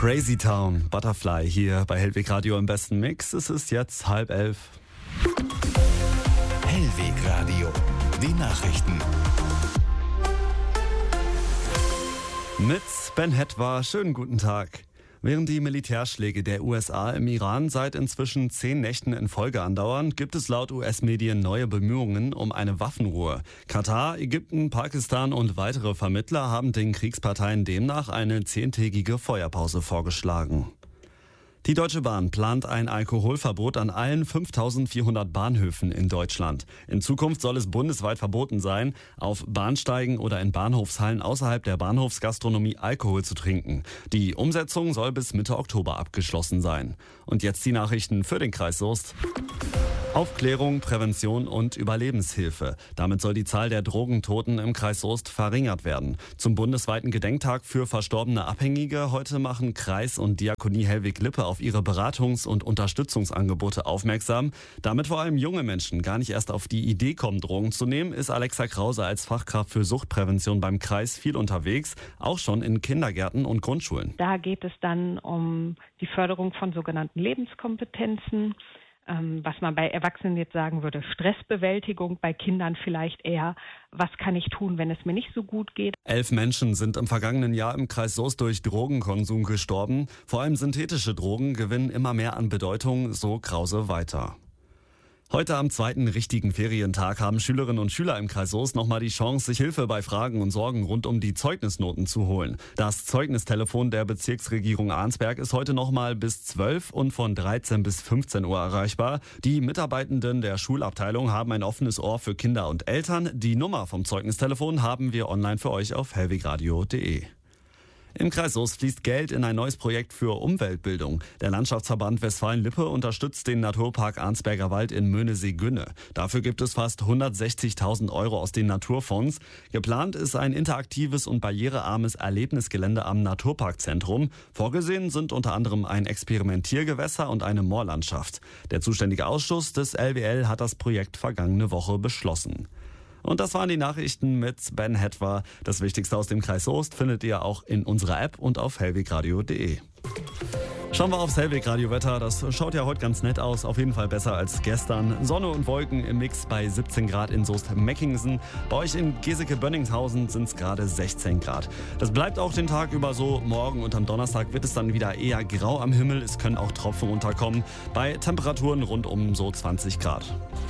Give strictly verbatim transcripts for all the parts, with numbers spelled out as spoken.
Crazy Town, Butterfly hier bei Hellweg Radio im besten Mix. Es ist jetzt halb elf. Hellweg Radio, die Nachrichten. Mit Ben Hetwa, schönen guten Tag. Während die Militärschläge der U S A im Iran seit inzwischen zehn Nächten in Folge andauern, gibt es laut U S-Medien neue Bemühungen um eine Waffenruhe. Katar, Ägypten, Pakistan und weitere Vermittler haben den Kriegsparteien demnach eine zehntägige Feuerpause vorgeschlagen. Die Deutsche Bahn plant ein Alkoholverbot an allen fünftausendvierhundert Bahnhöfen in Deutschland. In Zukunft soll es bundesweit verboten sein, auf Bahnsteigen oder in Bahnhofshallen außerhalb der Bahnhofsgastronomie Alkohol zu trinken. Die Umsetzung soll bis Mitte Oktober abgeschlossen sein. Und jetzt die Nachrichten für den Kreis Soest. Aufklärung, Prävention und Überlebenshilfe. Damit soll die Zahl der Drogentoten im Kreis Soest verringert werden. Zum bundesweiten Gedenktag für verstorbene Abhängige heute machen Kreis und Diakonie Hellwig-Lippe auf ihre Beratungs- und Unterstützungsangebote aufmerksam. Damit vor allem junge Menschen gar nicht erst auf die Idee kommen, Drogen zu nehmen, ist Alexa Krause als Fachkraft für Suchtprävention beim Kreis viel unterwegs, auch schon in Kindergärten und Grundschulen. Da geht es dann um die Förderung von sogenannten Lebenskompetenzen, was man bei Erwachsenen jetzt sagen würde, Stressbewältigung, bei Kindern vielleicht eher, was kann ich tun, wenn es mir nicht so gut geht. Elf Menschen sind im vergangenen Jahr im Kreis Soest durch Drogenkonsum gestorben. Vor allem synthetische Drogen gewinnen immer mehr an Bedeutung, so Krause weiter. Heute am zweiten richtigen Ferientag haben Schülerinnen und Schüler im Kreis Soest nochmal die Chance, sich Hilfe bei Fragen und Sorgen rund um die Zeugnisnoten zu holen. Das Zeugnistelefon der Bezirksregierung Arnsberg ist heute nochmal bis zwölf und von dreizehn bis fünfzehn Uhr erreichbar. Die Mitarbeitenden der Schulabteilung haben ein offenes Ohr für Kinder und Eltern. Die Nummer vom Zeugnistelefon haben wir online für euch auf hellwegradio punkt de. Im Kreis Soest fließt Geld in ein neues Projekt für Umweltbildung. Der Landschaftsverband Westfalen-Lippe unterstützt den Naturpark Arnsberger Wald in Möhnesee-Günne. Dafür gibt es fast hundertsechzigtausend Euro aus den Naturfonds. Geplant ist ein interaktives und barrierearmes Erlebnisgelände am Naturparkzentrum. Vorgesehen sind unter anderem ein Experimentiergewässer und eine Moorlandschaft. Der zuständige Ausschuss des L W L hat das Projekt vergangene Woche beschlossen. Und das waren die Nachrichten mit Ben Hetwa. Das Wichtigste aus dem Kreis Soest findet ihr auch in unserer App und auf hellwegradio punkt de. Schauen wir aufs Hellweg-Radio-Wetter. Das schaut ja heute ganz nett aus. Auf jeden Fall besser als gestern. Sonne und Wolken im Mix bei siebzehn Grad in Soest-Meckingsen. Bei euch in Geseke-Bönningshausen sind es gerade sechzehn Grad. Das bleibt auch den Tag über so. Morgen und am Donnerstag wird es dann wieder eher grau am Himmel. Es können auch Tropfen unterkommen. Bei Temperaturen rund um so zwanzig Grad.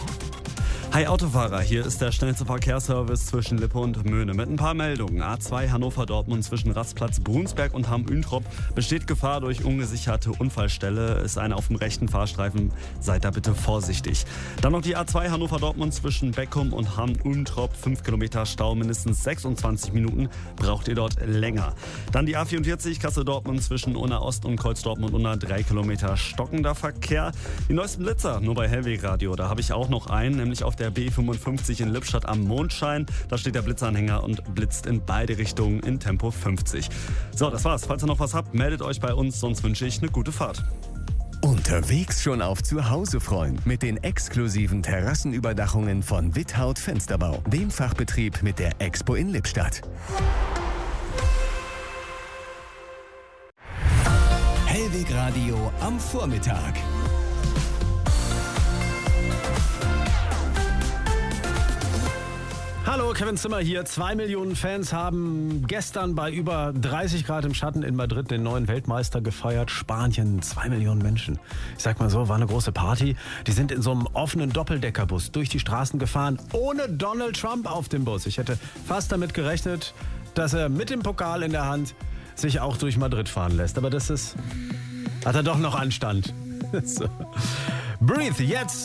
Hi Autofahrer, hier ist der schnellste Verkehrsservice zwischen Lippe und Möhne mit ein paar Meldungen. A zwei Hannover-Dortmund zwischen Rastplatz Brunsberg und Hamm-Üntrop besteht Gefahr durch ungesicherte Unfallstelle. Ist eine auf dem rechten Fahrstreifen, seid da bitte vorsichtig. Dann noch die A zwei Hannover-Dortmund zwischen Beckum und Hamm-Üntrop, fünf Kilometer Stau, mindestens sechsundzwanzig Minuten braucht ihr dort länger. Dann die A vierundvierzig Kassel-Dortmund zwischen Unna Ost und Kreuz-Dortmund Unna, drei Kilometer stockender Verkehr. Die neuesten Blitzer nur bei Hellweg Radio, da habe ich auch noch einen, nämlich auf der B fünfundfünfzig in Lippstadt am Mondschein. Da steht der Blitzanhänger und blitzt in beide Richtungen in Tempo fünfzig. So, das war's. Falls ihr noch was habt, meldet euch bei uns, sonst wünsche ich eine gute Fahrt. Unterwegs schon auf Zuhause freuen mit den exklusiven Terrassenüberdachungen von Withaut Fensterbau, dem Fachbetrieb mit der Expo in Lippstadt. Hellweg Radio am Vormittag. Hallo, Kevin Zimmer hier. Zwei Millionen Fans haben gestern bei über dreißig Grad im Schatten in Madrid den neuen Weltmeister gefeiert. Spanien, zwei Millionen Menschen. Ich sag mal so, war eine große Party. Die sind in so einem offenen Doppeldeckerbus durch die Straßen gefahren, ohne Donald Trump auf dem Bus. Ich hätte fast damit gerechnet, dass er mit dem Pokal in der Hand sich auch durch Madrid fahren lässt. Aber das ist, hat er doch noch Anstand. So. Breathe, jetzt